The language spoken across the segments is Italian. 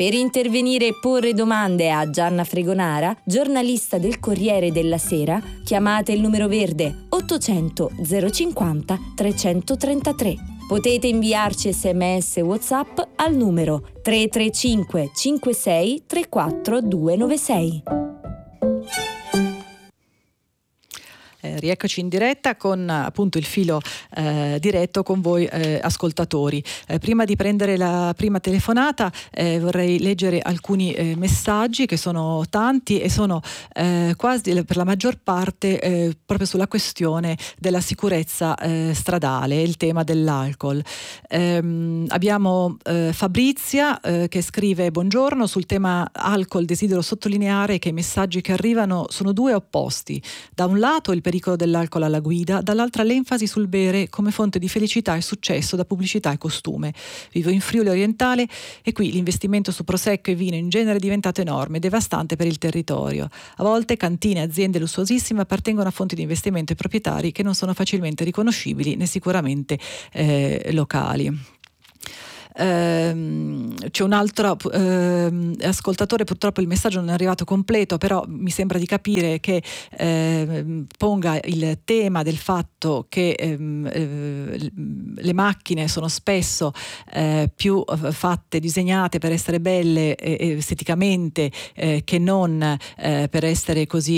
Per intervenire e porre domande a Gianna Fregonara, giornalista del Corriere della Sera, chiamate il numero verde 800 050 333. Potete inviarci SMS WhatsApp al numero 335 56 34 296. Rieccoci in diretta con appunto il filo diretto con voi ascoltatori. Prima di prendere la prima telefonata vorrei leggere alcuni messaggi, che sono tanti e sono quasi per la maggior parte proprio sulla questione della sicurezza stradale, il tema dell'alcol. Abbiamo Fabrizia che scrive: buongiorno, sul tema alcol desidero sottolineare che i messaggi che arrivano sono due opposti. Da un lato il pericolo dell'alcol alla guida, dall'altra l'enfasi sul bere come fonte di felicità e successo da pubblicità e costume. Vivo in Friuli Orientale e qui l'investimento su prosecco e vino in genere è diventato enorme e devastante per il territorio. A volte cantine e aziende lussuosissime appartengono a fonti di investimento e proprietari che non sono facilmente riconoscibili né sicuramente locali. C'è un altro ascoltatore, purtroppo il messaggio non è arrivato completo, però mi sembra di capire che ponga il tema del fatto che le macchine sono spesso più fatte, disegnate per essere belle esteticamente che non per essere così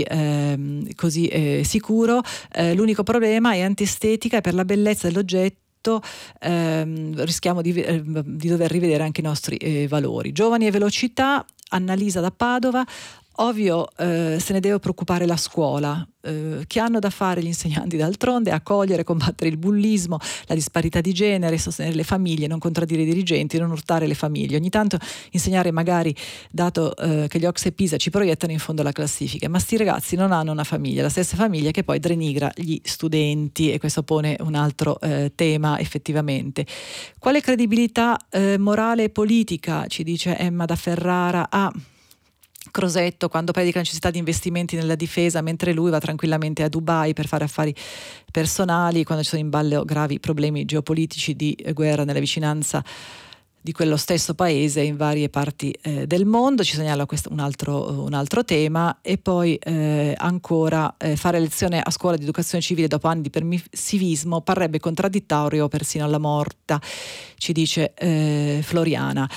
sicuro. L'unico problema è antiestetica e per la bellezza dell'oggetto rischiamo di dover rivedere anche i nostri valori. Giovani e velocità, Annalisa da Padova. Ovvio, se ne deve preoccupare la scuola. Che hanno da fare gli insegnanti d'altronde? Accogliere, combattere il bullismo, la disparità di genere, sostenere le famiglie, non contraddire i dirigenti, non urtare le famiglie. Ogni tanto insegnare, magari, dato che gli Ocse e Pisa ci proiettano in fondo alla classifica, ma sti ragazzi non hanno una famiglia, la stessa famiglia che poi denigra gli studenti, e questo pone un altro tema effettivamente. Quale credibilità morale e politica, ci dice Emma da Ferrara, ha Crosetto quando predica la necessità di investimenti nella difesa, mentre lui va tranquillamente a Dubai per fare affari personali, quando ci sono in ballo gravi problemi geopolitici di guerra nella vicinanza di quello stesso paese in varie parti del mondo. Ci segnala questo un altro tema. E poi ancora fare lezione a scuola di educazione civile dopo anni di permissivismo parrebbe contraddittorio persino alla morta, ci dice Floriana.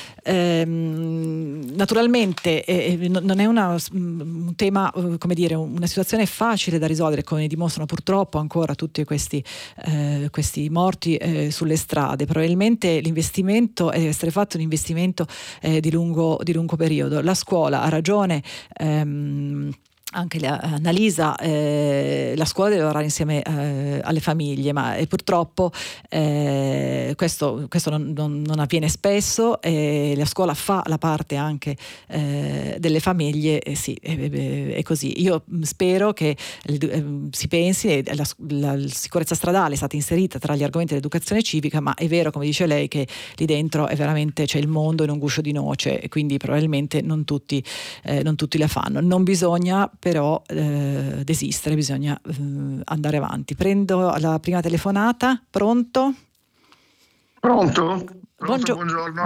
Naturalmente non è un tema, come dire, una situazione facile da risolvere, come dimostrano purtroppo ancora tutti questi morti sulle strade. Probabilmente l'investimento è essere fatto un investimento di lungo periodo. La scuola ha ragione, anche Annalisa, la scuola deve lavorare insieme alle famiglie, ma purtroppo questo non avviene spesso. La scuola fa la parte anche delle famiglie, sì, è così. Io spero che si pensi, la sicurezza stradale è stata inserita tra gli argomenti dell'educazione civica, ma è vero, come dice lei, che lì dentro è veramente, c'è il mondo in un guscio di noce, e quindi probabilmente non tutti la fanno. Non bisogna però desistere, bisogna andare avanti. Prendo la prima telefonata. Pronto? Pronto? Buongiorno.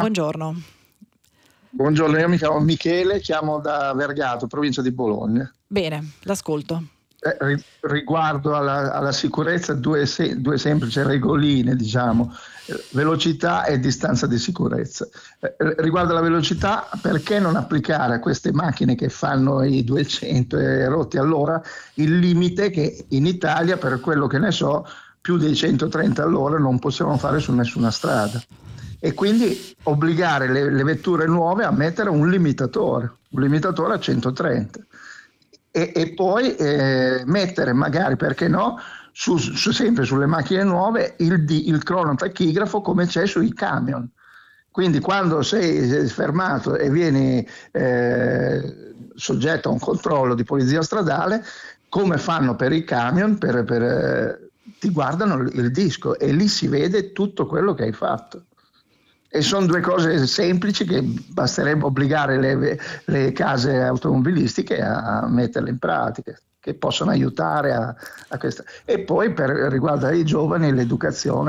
Buongiorno, io mi chiamo Michele, chiamo da Vergato, provincia di Bologna. Bene, l'ascolto. Riguardo alla sicurezza, due semplici regoline, diciamo: velocità e distanza di sicurezza. Riguardo alla velocità, perché non applicare a queste macchine che fanno i 200 rotti all'ora il limite che in Italia, per quello che ne so, più dei 130 all'ora non possiamo fare su nessuna strada, e quindi obbligare le vetture nuove a mettere un limitatore a 130. E poi mettere, magari, perché no, sempre sulle macchine nuove il cronotachigrafo, come c'è sui camion. Quindi quando sei fermato e vieni soggetto a un controllo di polizia stradale, come fanno per i camion, ti guardano il disco e lì si vede tutto quello che hai fatto. E sono due cose semplici che basterebbe obbligare le case automobilistiche a metterle in pratica, che possono aiutare a questo. E poi, per riguardo ai giovani,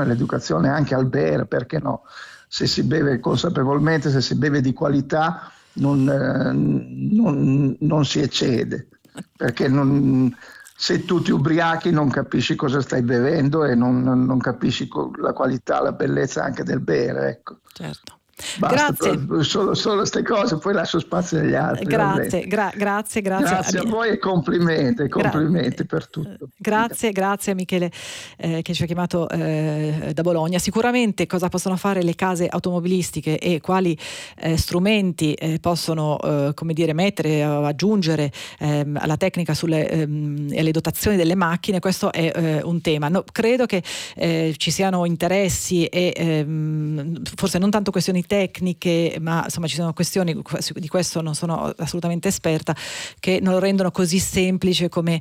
l'educazione anche al bere, perché no? Se si beve consapevolmente, se si beve di qualità, non si eccede, perché se tu ti ubriachi non capisci cosa stai bevendo e non capisci la qualità, la bellezza anche del bere, ecco. Certo. Basta, Grazie. solo queste cose, poi lascio spazio agli altri. Grazie, grazie. Grazie a voi e complimenti per tutto. Grazie a Michele che ci ha chiamato da Bologna. Sicuramente cosa possono fare le case automobilistiche e quali strumenti possono mettere o aggiungere alla tecnica alle dotazioni delle macchine, questo è un tema. No, credo che ci siano interessi e forse non tanto questioni tecniche, ma insomma ci sono questioni, di questo non sono assolutamente esperta, che non lo rendono così semplice come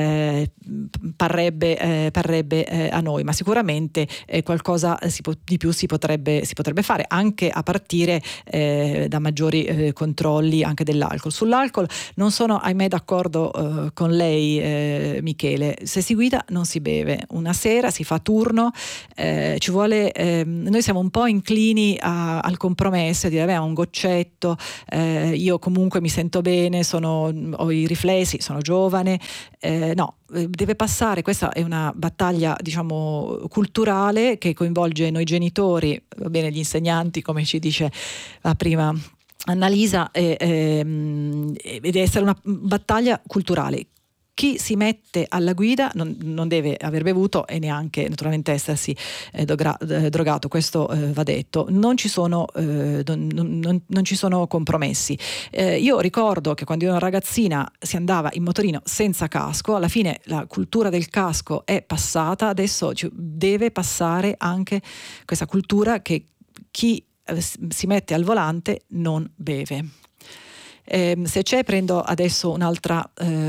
parrebbe a noi, ma sicuramente qualcosa di più si potrebbe fare, anche a partire da maggiori controlli anche dell'alcol. Sull'alcol non sono ahimè d'accordo con lei, Michele. Se si guida non si beve, una sera si fa turno, ci vuole, noi siamo un po' inclini al compromesso, a dire vabbè, un goccetto, io comunque mi sento bene, ho i riflessi, sono giovane, no, deve passare, questa è una battaglia diciamo culturale che coinvolge noi genitori, va bene, gli insegnanti, come ci dice prima Annalisa, ed essere una battaglia culturale. Chi si mette alla guida non deve aver bevuto e neanche naturalmente essersi drogato, questo va detto. Non ci sono compromessi. Io ricordo che quando io ero ragazzina si andava in motorino senza casco, alla fine la cultura del casco è passata, adesso deve passare anche questa cultura che chi si mette al volante non beve. Se c'è, prendo adesso un'altra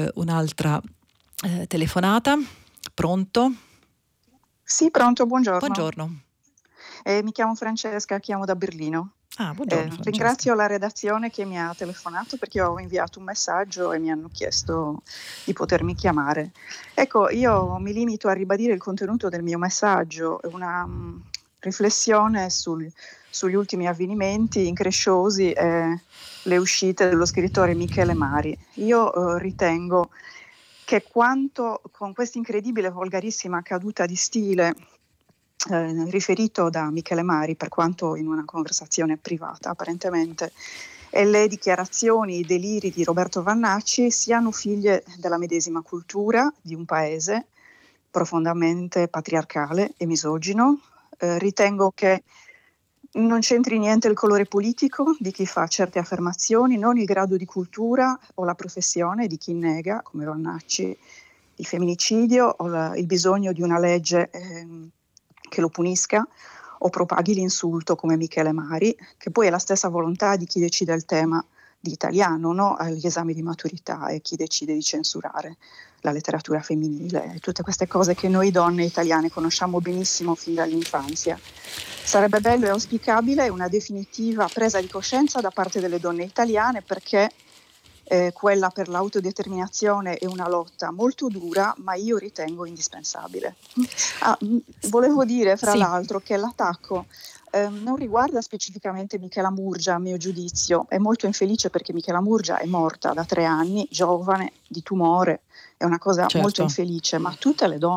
telefonata. Pronto? Sì, pronto, buongiorno. Buongiorno. Mi chiamo Francesca, chiamo da Berlino. Buongiorno, ringrazio la redazione che mi ha telefonato, perché ho inviato un messaggio e mi hanno chiesto di potermi chiamare. Ecco, io mi limito a ribadire il contenuto del mio messaggio, una riflessione sugli ultimi avvenimenti incresciosi e le uscite dello scrittore Michele Mari. Io ritengo che quanto con questa incredibile volgarissima caduta di stile riferito da Michele Mari, per quanto in una conversazione privata apparentemente, e le dichiarazioni, i deliri di Roberto Vannacci siano figlie della medesima cultura di un paese profondamente patriarcale e misogino. Ritengo che non c'entri niente il colore politico di chi fa certe affermazioni, non il grado di cultura o la professione di chi nega, come Vannacci, il femminicidio o il bisogno di una legge che lo punisca o propaghi l'insulto come Michele Mari, che poi è la stessa volontà di chi decide il tema di italiano, no? Agli esami di maturità, e chi decide di censurare la letteratura femminile, tutte queste cose che noi donne italiane conosciamo benissimo fin dall'infanzia. Sarebbe bello e auspicabile una definitiva presa di coscienza da parte delle donne italiane, perché quella per l'autodeterminazione è una lotta molto dura, ma io ritengo indispensabile. Volevo dire fra l'altro che l'attacco non riguarda specificamente Michela Murgia, a mio giudizio. È molto infelice perché Michela Murgia è morta da 3 anni, giovane, di tumore, è una cosa molto infelice, ma tutte le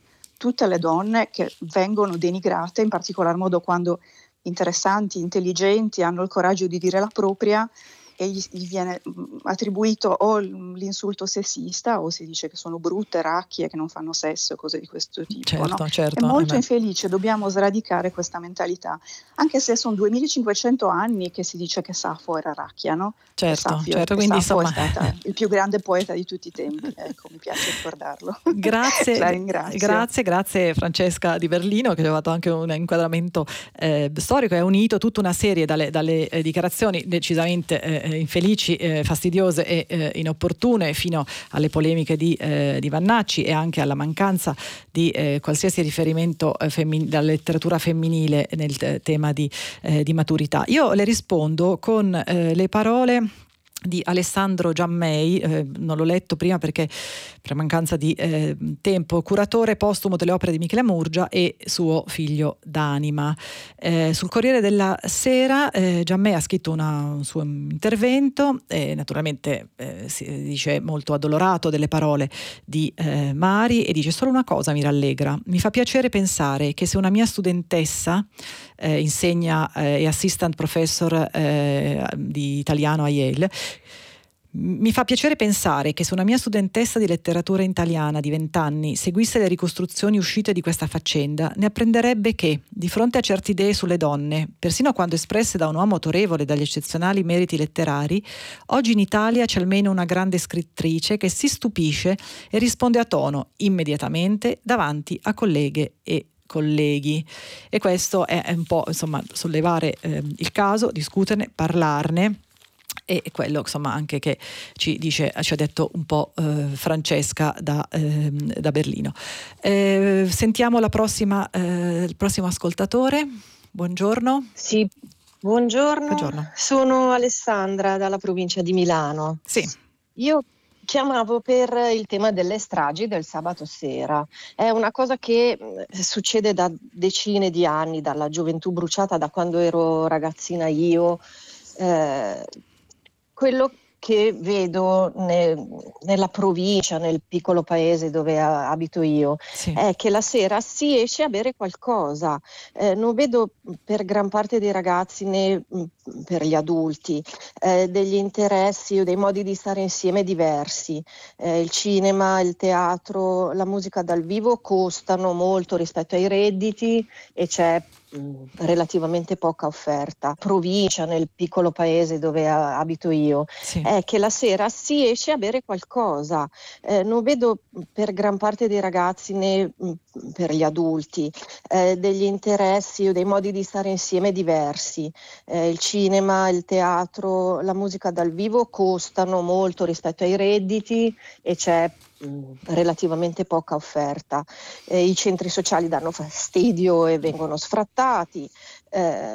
donne che vengono denigrate, in particolar modo quando interessanti, intelligenti, hanno il coraggio di dire la propria, e gli viene attribuito o l'insulto sessista, o si dice che sono brutte, racchie, che non fanno sesso, cose di questo tipo. Certo, è molto infelice, dobbiamo sradicare questa mentalità, anche se sono 2500 anni che si dice che Safo era racchia, no? Certo, quindi Safo è stata il più grande poeta di tutti i tempi, ecco, mi piace ricordarlo. Grazie, la ringrazio. Grazie Francesca di Berlino, che ci ha fatto anche un inquadramento storico e ha unito tutta una serie dalle dichiarazioni decisamente infelici, fastidiose e inopportune, fino alle polemiche di Vannacci e anche alla mancanza di qualsiasi riferimento dalla letteratura femminile nel tema di maturità. Io le rispondo con le parole di Alessandro Giammei, non l'ho letto prima perché per mancanza di tempo, curatore postumo delle opere di Michele Murgia e suo figlio d'anima. Sul Corriere della Sera Giammei ha scritto un suo intervento, naturalmente si dice molto addolorato delle parole di Mari, e dice: solo una cosa mi rallegra, mi fa piacere pensare che se una mia studentessa insegna e assistant professor di italiano a Yale. Mi fa piacere pensare che se una mia studentessa di letteratura italiana di 20 anni seguisse le ricostruzioni uscite di questa faccenda, ne apprenderebbe che, di fronte a certe idee sulle donne, persino quando espresse da un uomo autorevole dagli eccezionali meriti letterari, oggi in Italia c'è almeno una grande scrittrice che si stupisce e risponde a tono immediatamente davanti a colleghe e colleghi. E questo è un po', insomma, sollevare il caso, discuterne, parlarne. E quello, insomma, anche che ci ha detto un po' Francesca da Berlino. Sentiamo il prossimo ascoltatore. Buongiorno. Sì, buongiorno. Sono Alessandra dalla provincia di Milano. Sì. Io chiamavo per il tema delle stragi del sabato sera. È una cosa che succede da decine di anni, dalla gioventù bruciata, da quando ero ragazzina io. Quello che vedo nella provincia, nel piccolo paese dove abito io, sì, è che la sera si esce a bere qualcosa. Non vedo per gran parte dei ragazzi né per gli adulti degli interessi o dei modi di stare insieme diversi. Il cinema, il teatro, la musica dal vivo costano molto rispetto ai redditi e c'è relativamente poca offerta. Provincia, nel piccolo paese dove abito io, sì, è che la sera si esce a bere qualcosa. Non vedo per gran parte dei ragazzi né per gli adulti degli interessi o dei modi di stare insieme diversi. Il cinema, il teatro, la musica dal vivo costano molto rispetto ai redditi e c'è relativamente poca offerta. I centri sociali danno fastidio e vengono sfrattati.